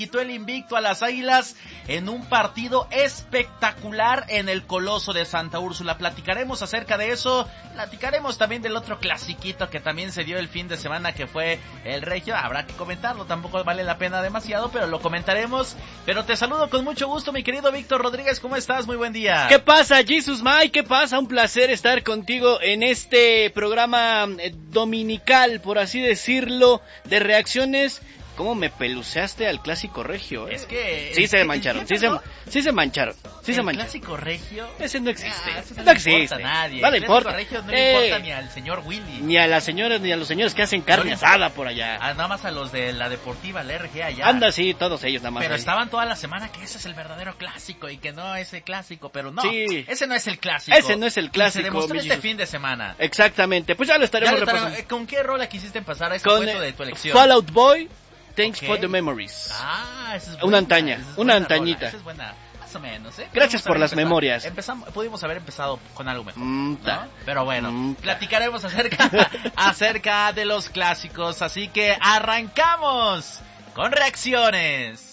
quitó el invicto a las Águilas en un partido espectacular en el Coloso de Santa Úrsula. Platicaremos acerca de eso, platicaremos también del otro clasiquito que también se dio el fin de semana, que fue el Regio. Habrá que comentarlo, tampoco vale la pena demasiado, pero lo comentaremos. Pero te saludo con mucho gusto, mi querido Víctor Rodríguez, ¿cómo estás? Muy buen día. ¿Qué pasa, Jesus Mike? ¿Qué pasa? Un placer estar contigo en este programa dominical, por así decirlo, de reacciones. ¿Cómo me peluceaste al Clásico Regio? Es que... Sí se mancharon, sí se mancharon. ¿El Clásico Regio? Ese no existe. Ese no existe. Importa a nadie. No le importa. El Clásico Regio no le importa ni al señor Willy. Ni a las señoras, ni a los señores que hacen carne asada por allá. Nada más a los de la Deportiva, la RG allá. Anda, sí, todos ellos nada más. Pero ahí estaban toda la semana que ese es el verdadero clásico y que no es el clásico, pero no, sí. Ese no es el clásico. Ese no es el clásico. Y se demostró este fin de semana. Exactamente, pues ya lo estaremos repasando. ¿Con qué rola quisiste pasar a ese Con puesto de tu elección? Fall Out Boy. Thanks for the memories. Esa es buena. Una antañita. Esa es buena, más o menos, ¿eh? Gracias por las memorias. Pudimos haber empezado con algo mejor, ¿no? Pero bueno, platicaremos acerca de los clásicos, así que arrancamos con reacciones.